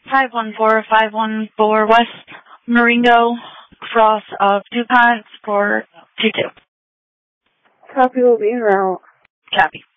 514 West Marengo, cross of DuPont for 22. Copy, will be en route. Copy.